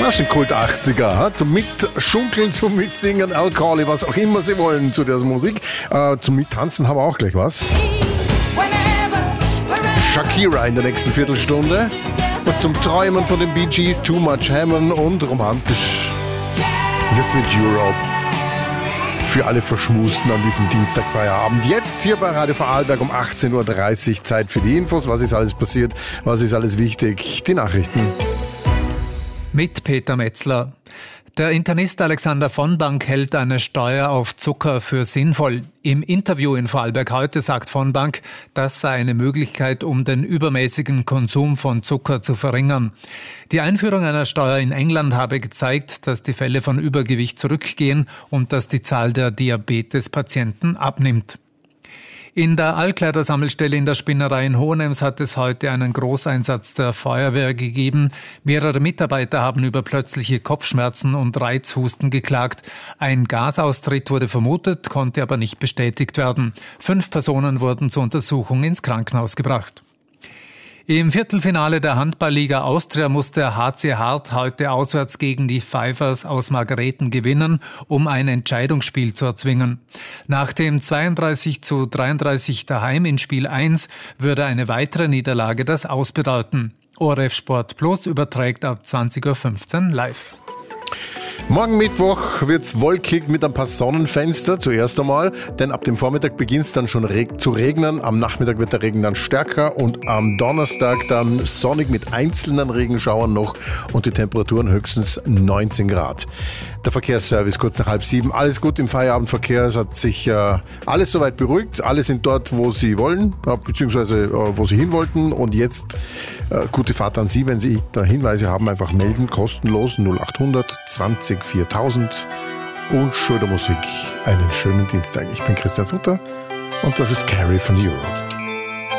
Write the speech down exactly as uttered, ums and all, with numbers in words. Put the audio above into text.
Das sind Kult achtziger, ha? Zum Mitschunkeln, zum Mitsingen, Alkohol, was auch immer sie wollen zu der Musik. Äh, zum Mittanzen haben wir auch gleich was. Shakira in der nächsten Viertelstunde. Was zum Träumen von den Bee Gees, Too Much Hammond und romantisch wird's mit Europe. Für alle Verschmusten an diesem Dienstagfeierabend. Jetzt hier bei Radio Vorarlberg um achtzehn Uhr dreißig. Zeit für die Infos. Was ist alles passiert? Was ist alles wichtig? Die Nachrichten. Mit Peter Metzler. Der Internist Alexander von Bank hält eine Steuer auf Zucker für sinnvoll. Im Interview in Vorarlberg heute sagt von Bank, das sei eine Möglichkeit, um den übermäßigen Konsum von Zucker zu verringern. Die Einführung einer Steuer in England habe gezeigt, dass die Fälle von Übergewicht zurückgehen und dass die Zahl der Diabetespatienten abnimmt. In der Altkleidersammelstelle in der Spinnerei in Hohenems hat es heute einen Großeinsatz der Feuerwehr gegeben. Mehrere Mitarbeiter haben über plötzliche Kopfschmerzen und Reizhusten geklagt. Ein Gasaustritt wurde vermutet, konnte aber nicht bestätigt werden. Fünf Personen wurden zur Untersuchung ins Krankenhaus gebracht. Im Viertelfinale der Handballliga Austria musste H C Hart heute auswärts gegen die Pfeifers aus Margareten gewinnen, um ein Entscheidungsspiel zu erzwingen. Nach dem zweiunddreißig zu dreiunddreißig daheim in Spiel eins würde eine weitere Niederlage das Aus bedeuten. O R F Sport Plus überträgt ab zwanzig Uhr fünfzehn live. Morgen Mittwoch wird's wolkig mit ein paar Sonnenfenster zuerst einmal, denn ab dem Vormittag beginnt es dann schon reg- zu regnen. Am Nachmittag wird der Regen dann stärker und am Donnerstag dann sonnig mit einzelnen Regenschauern noch und die Temperaturen höchstens neunzehn Grad. Der Verkehrsservice kurz nach halb sieben. Alles gut im Feierabendverkehr. Es hat sich äh, alles soweit beruhigt. Alle sind dort, wo sie wollen, äh, beziehungsweise äh, wo sie hin wollten. Und jetzt äh, gute Fahrt an Sie. Wenn Sie da Hinweise haben, einfach melden. Kostenlos null achthundert zwanzig viertausend und Schultermusik. Einen schönen Dienstag. Ich bin Christian Sutter und das ist Carrie von Europe.